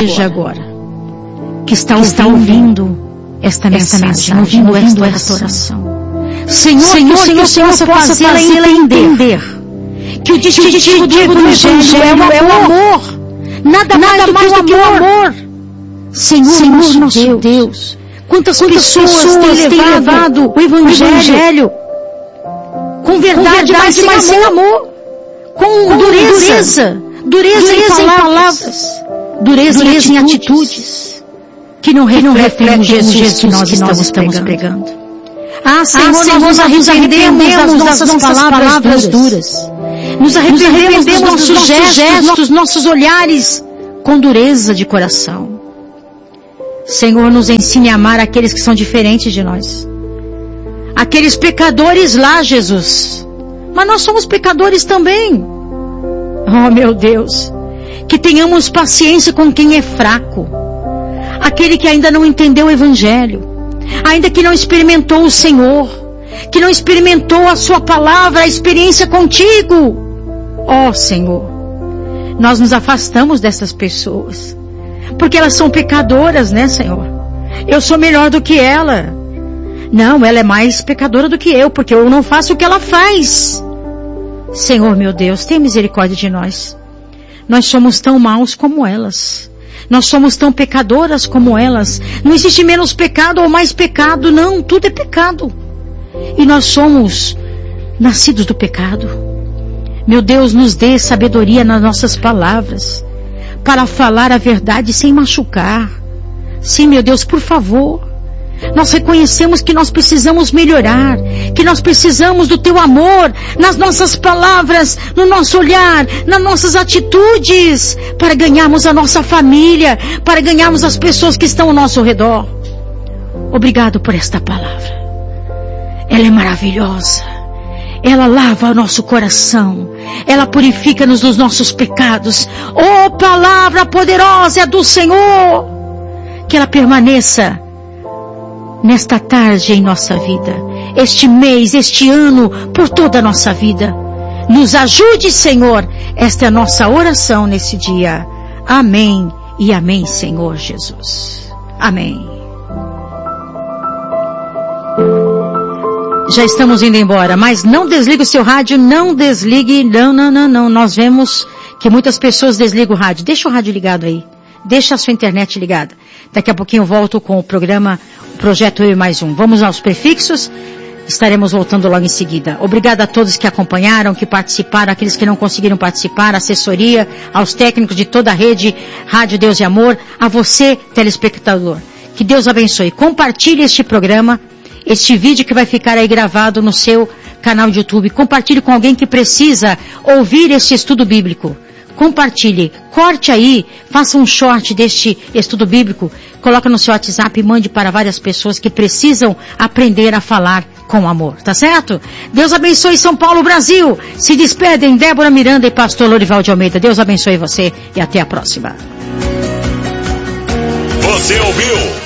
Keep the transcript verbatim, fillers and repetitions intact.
seja agora, que está, que está ouvindo esta mensagem, esta mensagem ouvindo, ouvindo esta oração. Senhor, Senhor, que o Senhor possa fazê-la entender que o distintivo do Evangelho é o amor, nada, nada mais do que o amor. Senhor, Senhor nosso, nosso Deus, quantas, quantas pessoas, pessoas têm levado o Evangelho com verdade, mas sem, mas sem amor, com, com dureza, dureza, dureza, dureza em palavras, dureza, dureza em atitudes, que não, que não refletem o Jesus, Jesus que nós, que nós estamos pregando. pregando. Ah, Senhor, ah, Senhor, nós nos arrependemos das nossas, nossas palavras, palavras duras. duras. Nos arrependemos, nos arrependemos dos nossos, nossos gestos, gestos, dos nossos olhares, com dureza de coração. Senhor, nos ensine a amar aqueles que são diferentes de nós. Aqueles pecadores lá, Jesus. Mas nós somos pecadores também. Oh, meu Deus. Que tenhamos paciência com quem é fraco. Aquele que ainda não entendeu o Evangelho. Ainda que não experimentou o Senhor. Que não experimentou a sua palavra, a experiência contigo. Oh, Senhor. Nós nos afastamos dessas pessoas. Porque elas são pecadoras, né, Senhor? Eu sou melhor do que ela. Não, ela é mais pecadora do que eu, porque eu não faço o que ela faz. Senhor, meu Deus, tenha misericórdia de nós. Nós somos tão maus como elas. Nós somos tão pecadoras como elas. Não existe menos pecado ou mais pecado, não. Tudo é pecado. E nós somos nascidos do pecado. Meu Deus, nos dê sabedoria nas nossas palavras, para falar a verdade sem machucar. Sim, meu Deus, por favor. Nós reconhecemos que nós precisamos melhorar, que nós precisamos do Teu amor nas nossas palavras, no nosso olhar, nas nossas atitudes, para ganharmos a nossa família, para ganharmos as pessoas que estão ao nosso redor. Obrigado por esta palavra. Ela é maravilhosa. Ela lava o nosso coração. Ela purifica-nos dos nossos pecados. Oh, palavra poderosa é do Senhor. Que ela permaneça nesta tarde em nossa vida, este mês, este ano, por toda a nossa vida. Nos ajude, Senhor. Esta é a nossa oração nesse dia. Amém e amém, Senhor Jesus. Amém. Já estamos indo embora, mas não desligue o seu rádio, não desligue, não, não, não, não. Nós vemos que muitas pessoas desligam o rádio. Deixa o rádio ligado aí. Deixa a sua internet ligada. Daqui a pouquinho eu volto com o programa, o Projeto Eu e Mais Um. Vamos aos prefixos. Estaremos voltando logo em seguida. Obrigada a todos que acompanharam, que participaram, aqueles que não conseguiram participar, assessoria, aos técnicos de toda a rede, Rádio Deus e Amor, a você, telespectador. Que Deus abençoe. Compartilhe este programa, este vídeo que vai ficar aí gravado no seu canal de YouTube. Compartilhe com alguém que precisa ouvir este estudo bíblico. Compartilhe, corte aí, faça um short deste estudo bíblico, coloca no seu WhatsApp e mande para várias pessoas que precisam aprender a falar com amor, tá certo? Deus abençoe São Paulo, Brasil. Se despedem Débora Miranda e Pastor Lorival de Almeida. Deus abençoe você e até a próxima. Você ouviu